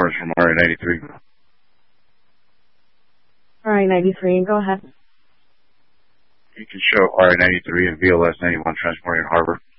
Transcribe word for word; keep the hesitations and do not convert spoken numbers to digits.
Mars from R A ninety-three. R A ninety-three, go ahead. You can show R A ninety-three and V L S ninety-one transporting Harbor.